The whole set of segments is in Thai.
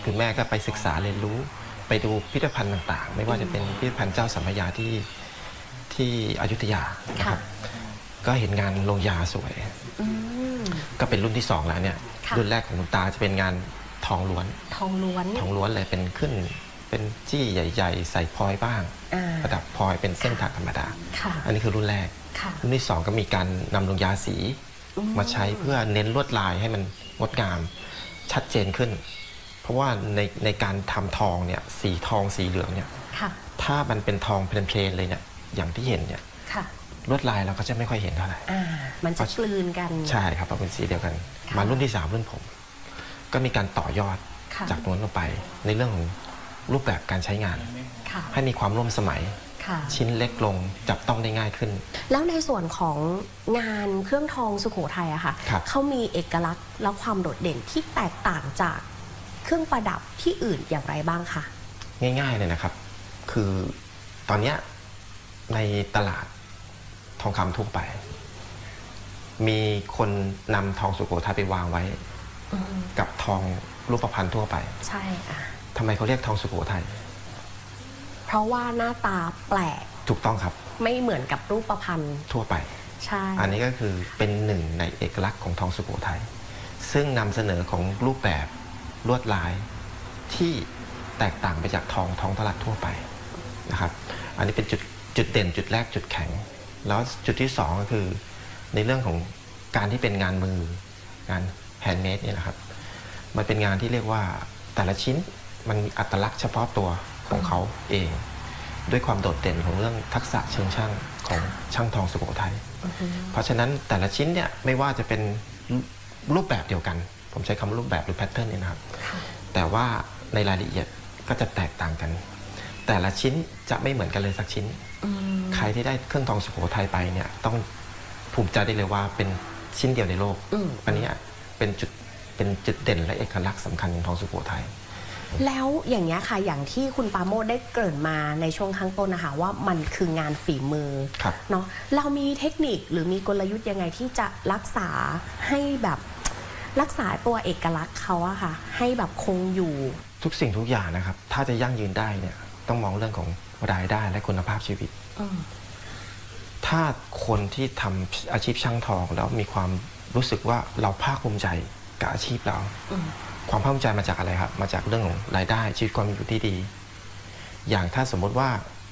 คุณแม่ก็ไปศึกษาเรียนรู้ไปดูพิพิธภัณฑ์ต่างๆไม่ว่าจะเป็นพิพิธภัณฑ์เจ้าสัมภยาที่อยุธยานะครับก็เห็นงานลงยาสวยก็เป็นรุ่นที่2แล้วเนี่ยรุ่นแรกของคุณตาจะเป็นงานทองล้วนเลยเป็นขึ้นเป็นจี้ใหญ่ๆใส่พลอยบ้างประดับพลอยเป็นเส้นถักธรรมดาอันนี้คือรุ่นแรกรุ่นที่2ก็มีการนำลงยาสีมาใช้เพื่อเน้นลวดลายให้มันงดงามชัดเจนขึ้นเพราะว่าในการทำทองเนี่ยสีทองสีเหลืองเนี่ยถ้ามันเป็นทองเพลนๆเลยเนี่ยอย่างที่เห็นเนี่ยลวดลายเราก็จะไม่ค่อยเห็นเท่าไหร่มันจะกลืนกันใช่ครับเพราะเป็นสีเดียวกันมารุ่นที่3รุ่นผมก็มีการต่อยอดจากตรงนั้นลงไปในเรื่องของรูปแบบการใช้งานให้มีความร่วมสมัยชิ้นเล็กลงจับต้องได้ง่ายขึ้นแล้วในส่วนของงานเครื่องทองสุโขทัยอะค่ะเขามีเอกลักษณ์และความโดดเด่นที่แตกต่างจากเครื่องประดับที่อื่นอย่างไรบ้างคะง่ายๆเลยนะครับคือตอนนี้ในตลาดทองคำทั่วไปมีคนนำทองสุโขทัยไปวางไว้กับทองรูปพรรณทั่วไปใช่ทำไมเขาเรียกทองสุโขทัยเพราะว่าหน้าตาแปลกถูกต้องครับไม่เหมือนกับรูปพรรณทั่วไปใช่อันนี้ก็คือเป็นหนึ่งในเอกลักษณ์ของทองสุโขทัยซึ่งนำเสนอของรูปแบบลวดลายที่แตกต่างไปจากทองตลาดทั่วไปนะครับอันนี้เป็นจุดเด่นจุดแรกจุดแข็งแล้วจุดที่2ก็คือในเรื่องของการที่เป็นงานมืองานแฮนด์เมดเนี่ยนะครับมันเป็นงานที่เรียกว่าแต่ละชิ้นมันมีอัตลักษณ์เฉพาะตัวของเขาเองด้วยความโดดเด่นของเรื่องทักษะเชิงช่างของช่างทองสุโขทัยเพราะฉะนั้นแต่ละชิ้นเนี่ยไม่ว่าจะเป็นรูปแบบเดียวกันผมใช้คำว่ารูปแบบหรือแพทเทิร์นเนี่ยนะครับแต่ว่าในรายละเอียดก็จะแตกต่างกันแต่ละชิ้นจะไม่เหมือนกันเลยสักชิ้นใครที่ได้เครื่องทองสุโขทัยไปเนี่ยต้องภูมิใจได้เลยว่าเป็นชิ้นเดียวในโลกอันนี้เป็นจุดเด่นและเอกลักษณ์สำคัญของทองสุโขทัยแล้วอย่างนี้ค่ะอย่างที่คุณปราโมชได้เกริ่นมาในช่วงข้างต้นนะคะว่ามันคืองานฝีมือเนาะเรามีเทคนิคหรือมีกลยุทธ์ยังไงที่จะรักษาให้แบบรักษาตัวเอกลักษณ์เขาอะค่ะให้แบบคงอยู่ทุกสิ่งทุกอย่างนะครับถ้าจะยั่งยืนได้เนี่ยต้องมองเรื่องของรายได้และคุณภาพชีวิตถ้าคนที่ทำอาชีพช่างทองแล้วมีความรู้สึกว่าเราภาคภูมิใจกับอาชีพเราความภาคภูมิใจมาจากอะไรครับมาจากเรื่องของรายได้ชีวิตความเป็นอยู่ที่ดีอย่างถ้าสมมติว่า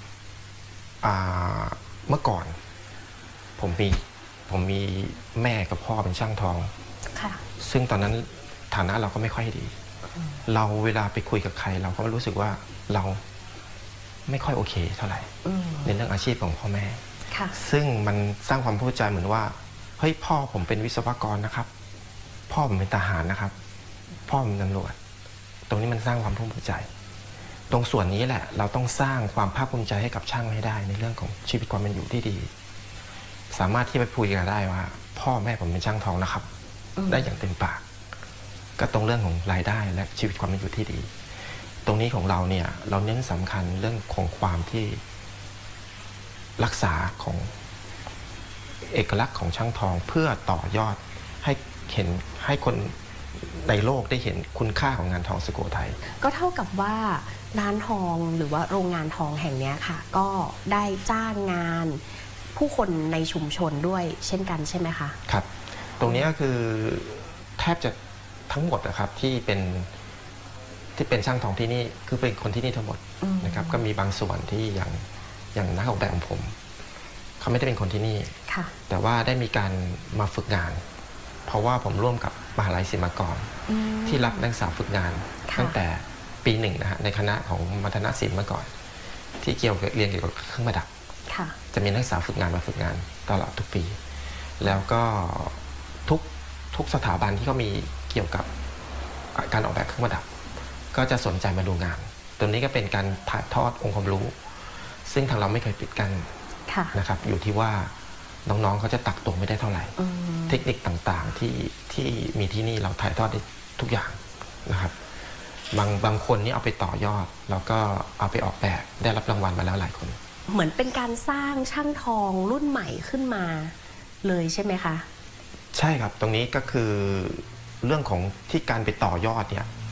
เมื่อก่อนผมมีแม่กับพ่อเป็นช่างทองซึ่งตอนนั้นฐานะเราก็ไม่ค่อยดีเราเวลาไปคุยกับใครเราก็รู้สึกว่าเราไม่ค่อยโอเคเท่าไหร่ในเรื่องอาชีพของพ่อแม่ซึ่งมันสร้างความภูมิใจเหมือนว่าเฮ้ยพ่อผมเป็นวิศวกรนะครับพ่อผมเป็นทหารนะครับพ่อผมเป็นตำรวจตรงนี้มันสร้างความภูมิใจตรงส่วนนี้แหละเราต้องสร้างความภาคภูมิใจให้กับช่างให้ได้ในเรื่องของชีวิตความเป็นอยู่ที่ดีสามารถที่ไปพูดกันได้ว่าพ่อแม่ผมเป็นช่างทองนะครับได้อย่างเต็มปากก็ตรงเรื่องของรายได้และชีวิตความเป็นอยู่ที่ดีตรงนี้ของเราเนี่ยเราเน้นสำคัญเรื่องของความที่รักษาของเอกลักษณ์ของช่างทองเพื่อต่อยอดให้คนในโลกได้เห็นคุณค่าของงานทองสุโขทัยก็เท่ากับว่าร้านทองหรือว่าโรงงานทองแห่งนี้ค่ะก็ได้จ้างงานผู้คนในชุมชนด้วยเช่นกันใช่ไหมคะครับตรงนี้ก็คือแทบจะทั้งหมดนะครับที่เป็นช่างทองที่นี่คือเป็นคนที่นี่ทั้งหมดนะครับก็มีบางส่วนที่อย่างนักออกแบบของผมเขาไม่ได้เป็นคนที่นี่แต่ว่าได้มีการมาฝึกงานเพราะว่าผมร่วมกับมหาลัยศิลปากรที่รับนักศึกษาฝึกงานตั้งแต่ปี1นะฮะในคณะของมัธยศิลป์เมื่อก่อนที่เรียนเกี่ยวกับเครื่องประดับจะมีนักศึกษาฝึกงานมาฝึกงานตลอดทุกปีแล้วก็ทุกสถาบันที่เขามีเกี่ยวกับการออกแบบเครื่องประดับก็จะสนใจมาดูงานตัวนี้ก็เป็นการถ่ายทอดองค์ความรู้ซึ่งทางเราไม่เคยปิดกั้นนะครับอยู่ที่ว่าน้องๆเขาจะตักตวงไม่ได้เท่าไหร่เทคนิคต่างๆที่มีที่นี่เราถ่ายทอดได้ทุกอย่างนะครับบางคนนี่เอาไปต่อยอดแล้วก็เอาไปออกแบบได้รับรางวัลมาแล้วหลายคนเหมือนเป็นการสร้างช่างทองรุ่นใหม่ขึ้นมาเลยใช่ไหมคะใช่ครับตรงนี้ก็คือเรื่องของที่การไปต่อยอดเนี่ย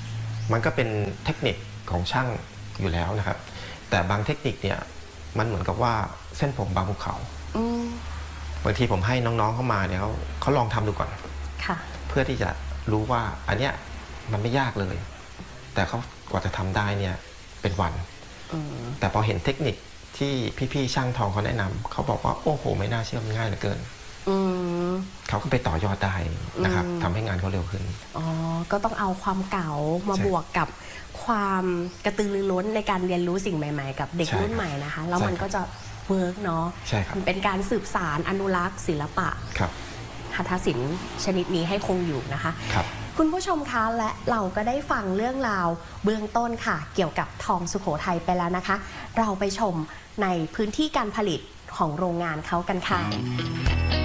มันก็เป็นเทคนิคของช่างอยู่แล้วนะครับ แต่บางเทคนิคเนี่ยมันเหมือนกับว่าเส้นผมบางภูเขาบางทีผมให้น้องๆเข้ามาเนี่ยเขาลองทำดูก่อนเพื่อที่จะรู้ว่าอันเนี้ยมันไม่ยากเลย แต่เขากว่าจะทำได้เนี่ยเป็นวันแต่พอเห็นเทคนิคที่พี่ๆช่างทองเขาแนะนำเขาบอกว่าโอ้โหไม่น่าเชื่อมันง่ายเหลือเกินเขาก็ไปต่อยอดได้นะครับทำให้งานเขาเร็วขึ้นก็ต้องเอาความเก่ามาบวกกับความกระตือรือร้นในการเรียนรู้สิ่งใหม่ๆกับเด็กรุ่นใหม่นะคะแล้วมันก็จะเวิร์กเนาะมันเป็นการสืบสารอนุรักษ์ศิลปะหัตถศิลป์ชนิดนี้ให้คงอยู่นะคะคุณผู้ชมคะและเราก็ได้ฟังเรื่องราวเบื้องต้นค่ะเกี่ยวกับทองสุโขทัยไปแล้วนะคะเราไปชมในพื้นที่การผลิตของโรงงานเขากันค่ะ